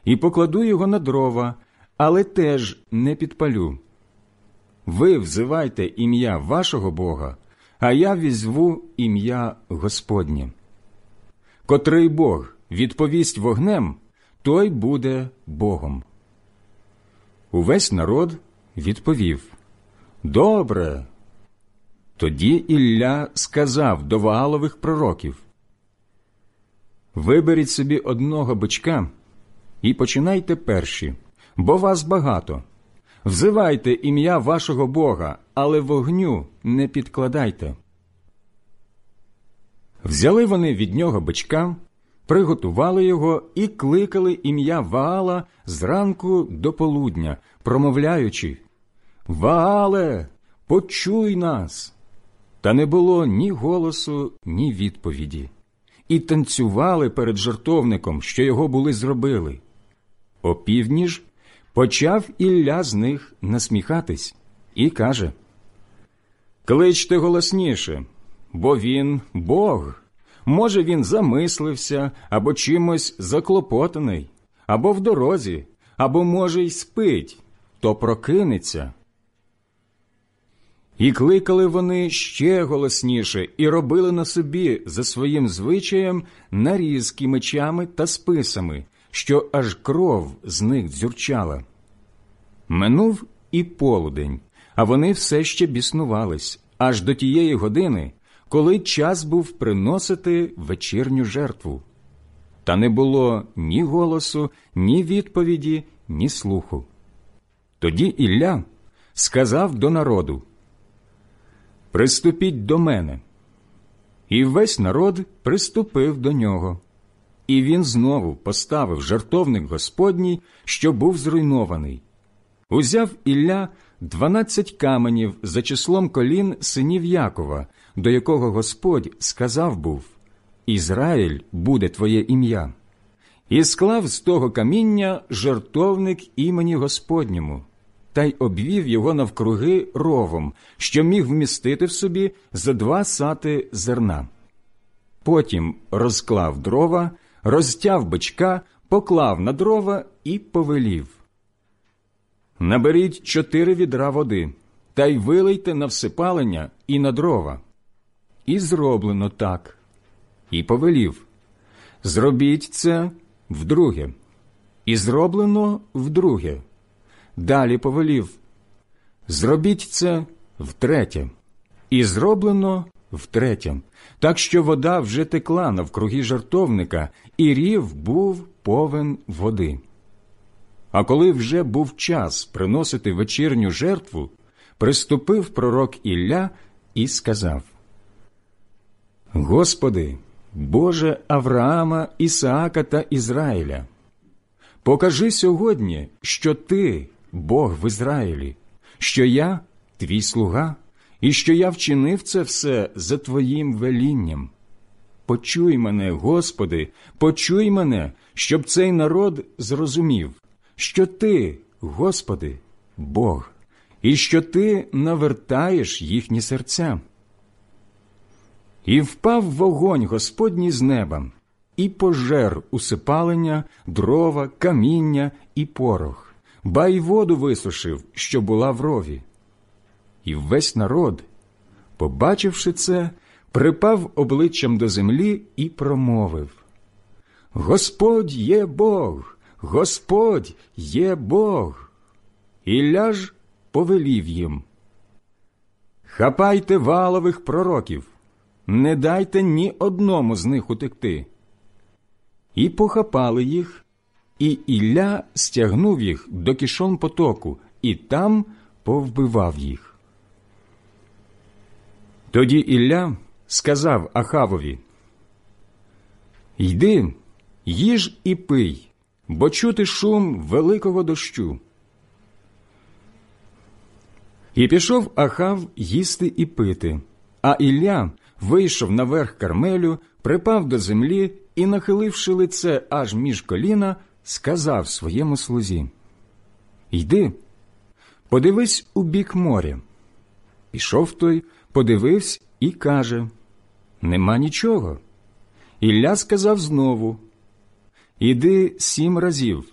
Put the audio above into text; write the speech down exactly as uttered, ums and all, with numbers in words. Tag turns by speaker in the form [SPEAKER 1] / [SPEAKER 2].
[SPEAKER 1] і покладу його на дрова, але теж не підпалю. Ви взивайте ім'я вашого Бога, а я візву ім'я Господнє. Котрий Бог відповість вогнем, той буде Богом». Увесь народ відповів: «Добре». Тоді Ілля сказав до Ваалових пророків: «Виберіть собі одного бичка і починайте перші, бо вас багато. Взивайте ім'я вашого Бога, але вогню не підкладайте». Взяли вони від нього бичка, приготували його і кликали ім'я Ваала зранку до полудня, промовляючи: «Ваале, почуй нас!» Та не було ні голосу, ні відповіді. І танцювали перед жертовником, що його були зробили. Опівдні ж почав Ілля з них насміхатись і каже: «Кличте голосніше, бо він Бог. Може, він замислився, або чимось заклопотаний, або в дорозі, або, може, й спить, то прокинеться». І кликали вони ще голосніше, і робили на собі за своїм звичаєм нарізки мечами та списами, що аж кров з них дзюрчала. Минув і полудень, а вони все ще біснувались, аж до тієї години, коли час був приносити вечірню жертву. Та не було ні голосу, ні відповіді, ні слуху. Тоді Ілля сказав до народу: «Приступіть до мене». І весь народ приступив до нього. І він знову поставив жертовник Господній, що був зруйнований. Узяв Ілля дванадцять каменів за числом колін синів Якова, до якого Господь сказав був: «Ізраїль буде твоє ім'я», і склав з того каміння жертовник імені Господньому, та й обвів його навкруги ровом, що міг вмістити в собі за два сати зерна. Потім розклав дрова, розтяв бичка, поклав на дрова і повелів: «Наберіть чотири відра води, та й вилийте на всипалення і на дрова». І зроблено так. І повелів: «Зробіть це вдруге». І зроблено вдруге. Далі повелів: «Зробіть це втретє». І зроблено втретє, так що вода вже текла навкруги жертовника, і рів був повен води. А коли вже був час приносити вечірню жертву, приступив пророк Ілля і сказав: «Господи, Боже Авраама, Ісаака та Ізраїля, покажи сьогодні, що Ти – Бог в Ізраїлі, що я – Твій слуга, і що я вчинив це все за Твоїм велінням. Почуй мене, Господи, почуй мене, щоб цей народ зрозумів, що Ти, Господи, Бог, і що Ти навертаєш їхні серця». І впав вогонь Господній з неба, і пожер усипалення, дрова, каміння і порох, ба й воду висушив, що була в рові. І весь народ, побачивши це, припав обличчям до землі і промовив: «Господь є Бог! Господь є Бог!» Ілля ж повелів їм: «Хапайте Ваалових пророків, не дайте ні одному з них утекти». І похапали їх, і Ілля стягнув їх до Кішон потоку, і там повбивав їх. Тоді Ілля сказав Ахавові: «Йди, їж і пий, бо чути шум великого дощу». І пішов Ахав їсти і пити, а Ілля вийшов наверх Кармелю, припав до землі і, нахиливши лице аж між коліна, сказав своєму слузі: «Йди, подивись у бік моря». Пішов той, подивився і каже: «Нема нічого». Ілля сказав знову: «Іди сім разів